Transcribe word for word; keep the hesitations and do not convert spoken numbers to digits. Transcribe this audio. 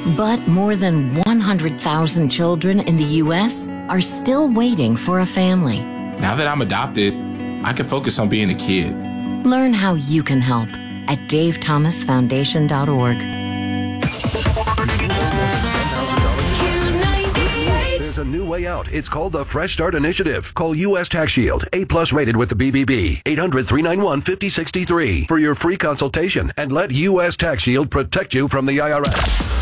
But more than one hundred thousand children in the U S are still waiting for a family. Now that I'm adopted, I can focus on being a kid. Learn how you can help at dave thomas foundation dot org. There's a new way out. It's called the Fresh Start Initiative. Call U S Tax Shield, A plus rated with the B B B, eight hundred, three nine one, five oh six three for your free consultation and let U S Tax Shield protect you from the I R S.